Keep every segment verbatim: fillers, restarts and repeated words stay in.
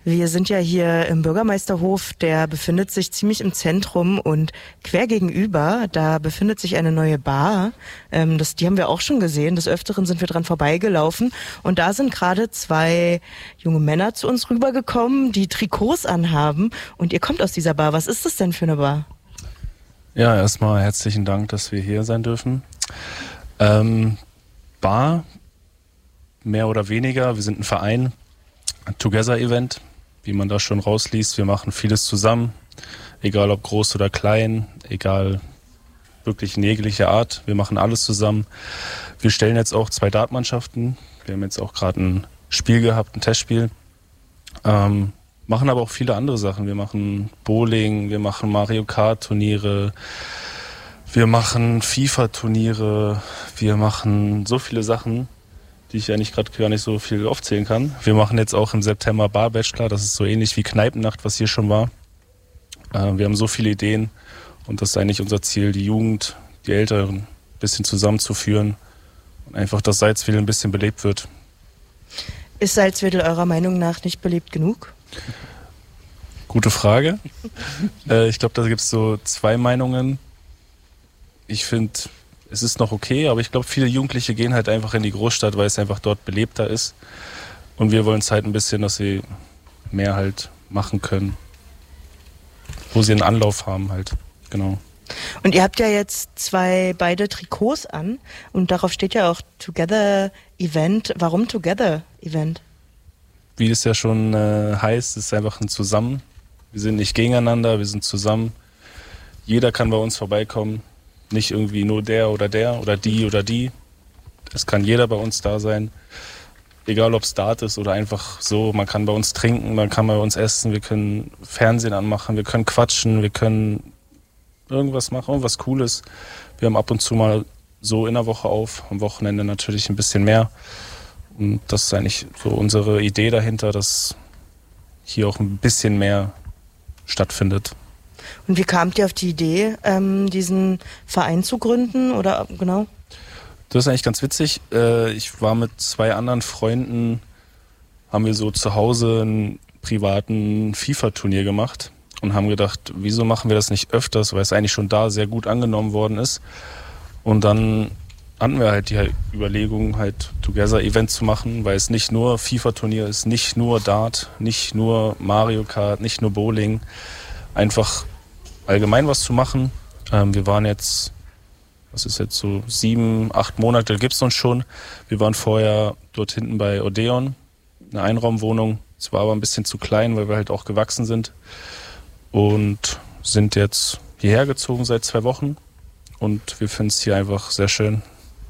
Wir sind ja hier im Bürgermeisterhof, der befindet sich ziemlich im Zentrum und quer gegenüber, da befindet sich eine neue Bar. Ähm, das, die haben wir auch schon gesehen, des Öfteren sind wir dran vorbeigelaufen und da sind gerade zwei junge Männer zu uns rübergekommen, die Trikots anhaben und ihr kommt aus dieser Bar. Was ist das denn für eine Bar? Ja, erstmal herzlichen Dank, dass wir hier sein dürfen. Ähm, Bar, mehr oder weniger, wir sind ein Verein, ein Together-Event, wie man da schon rausliest. Wir machen vieles zusammen, egal ob groß oder klein, egal wirklich in jeglicher Art. Wir machen alles zusammen. Wir stellen jetzt auch zwei Dartmannschaften. Wir haben jetzt auch gerade ein Spiel gehabt, ein Testspiel. Ähm, machen aber auch viele andere Sachen. Wir machen Bowling, wir machen Mario Kart Turniere, wir machen FIFA Turniere, wir machen so viele Sachen, die ich eigentlich gerade gar nicht so viel aufzählen kann. Wir machen jetzt auch im September Bar Bachelor, das ist so ähnlich wie Kneipennacht, was hier schon war. Äh, wir haben so viele Ideen und das ist eigentlich unser Ziel, die Jugend, die Älteren ein bisschen zusammenzuführen und einfach, dass Salzwedel ein bisschen belebt wird. Ist Salzwedel eurer Meinung nach nicht belebt genug? Gute Frage. äh, ich glaube, da gibt es so zwei Meinungen. Ich finde, es ist noch okay, aber ich glaube, viele Jugendliche gehen halt einfach in die Großstadt, weil es einfach dort belebter ist. Und wir wollen es halt ein bisschen, dass sie mehr halt machen können, wo sie einen Anlauf haben halt, genau. Und ihr habt ja jetzt zwei, beide Trikots an und darauf steht ja auch Together Event. Warum Together Event? Wie es ja schon äh, heißt, es ist einfach ein Zusammen. Wir sind nicht gegeneinander, wir sind zusammen. Jeder kann bei uns vorbeikommen. Nicht irgendwie nur der oder der oder die oder die. Es kann jeder bei uns da sein. Egal ob es Dart ist oder einfach so. Man kann bei uns trinken, man kann bei uns essen. Wir können Fernsehen anmachen, wir können quatschen, wir können irgendwas machen, irgendwas Cooles. Wir haben ab und zu mal so in der Woche auf. Am Wochenende natürlich ein bisschen mehr. Und das ist eigentlich so unsere Idee dahinter, dass hier auch ein bisschen mehr stattfindet. Und wie kamt ihr auf die Idee, ähm, diesen Verein zu gründen? Oder genau? Das ist eigentlich ganz witzig. Äh, ich war mit zwei anderen Freunden, haben wir so zu Hause einen privaten FIFA-Turnier gemacht und haben gedacht, wieso machen wir das nicht öfters, weil es eigentlich schon da sehr gut angenommen worden ist. Und dann hatten wir halt die Überlegung, halt Together-Event zu machen, weil es nicht nur FIFA-Turnier ist, nicht nur Dart, nicht nur Mario Kart, nicht nur Bowling. Einfach allgemein was zu machen. Ähm, wir waren jetzt, was ist jetzt so, sieben, acht Monate gibt es uns schon. Wir waren vorher dort hinten bei Odeon, eine Einraumwohnung. Es war aber ein bisschen zu klein, weil wir halt auch gewachsen sind. Und sind jetzt hierher gezogen seit zwei Wochen. Und wir finden es hier einfach sehr schön.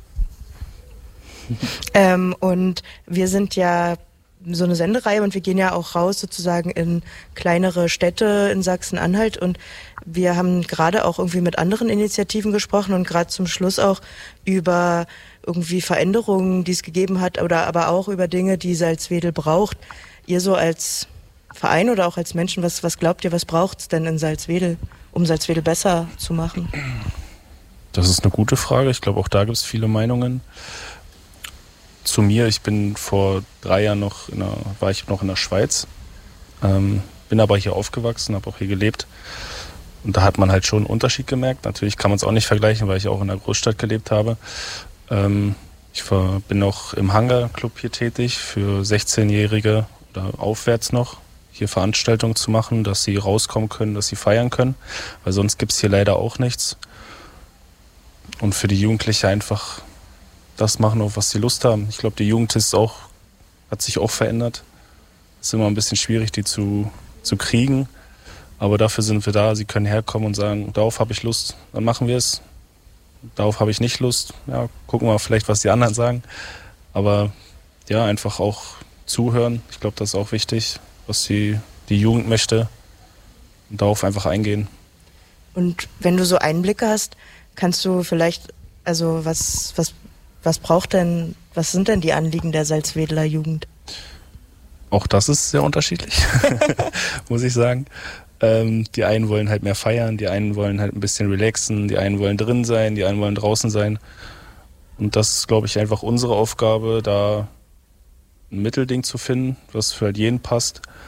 Ähm, und wir sind ja so eine Sendereihe und wir gehen ja auch raus sozusagen in kleinere Städte in Sachsen-Anhalt und wir haben gerade auch irgendwie mit anderen Initiativen gesprochen und gerade zum Schluss auch über irgendwie Veränderungen, die es gegeben hat oder aber auch über Dinge, die Salzwedel braucht. Ihr so als Verein oder auch als Menschen, was, was glaubt ihr, was braucht es denn in Salzwedel, um Salzwedel besser zu machen? Das ist eine gute Frage. Ich glaube, auch da gibt es viele Meinungen. Zu mir, ich bin vor drei Jahren noch, in der, war ich noch in der Schweiz, ähm, bin aber hier aufgewachsen, habe auch hier gelebt und da hat man halt schon einen Unterschied gemerkt. Natürlich kann man es auch nicht vergleichen, weil ich auch in der Großstadt gelebt habe. Ähm, ich war, bin auch im Hangar Club hier tätig für sechzehnjährige oder aufwärts noch, hier Veranstaltungen zu machen, dass sie rauskommen können, dass sie feiern können, weil sonst gibt es hier leider auch nichts. Und für die Jugendlichen einfach das machen, auf was sie Lust haben. Ich glaube, die Jugend ist auch, hat sich auch verändert. Es ist immer ein bisschen schwierig, die zu, zu kriegen. Aber dafür sind wir da. Sie können herkommen und sagen, darauf habe ich Lust, dann machen wir es. Darauf habe ich nicht Lust. Ja, gucken wir vielleicht, was die anderen sagen. Aber ja, einfach auch zuhören. Ich glaube, das ist auch wichtig, was die, die Jugend möchte. Und darauf einfach eingehen. Und wenn du so Einblicke hast, kannst du vielleicht, also was, was Was braucht denn, was sind denn die Anliegen der Salzwedeler Jugend? Auch das ist sehr unterschiedlich, muss ich sagen. Ähm, die einen wollen halt mehr feiern, die einen wollen halt ein bisschen relaxen, die einen wollen drin sein, die einen wollen draußen sein. Und das ist, glaube ich, einfach unsere Aufgabe, da ein Mittelding zu finden, was für halt jeden passt.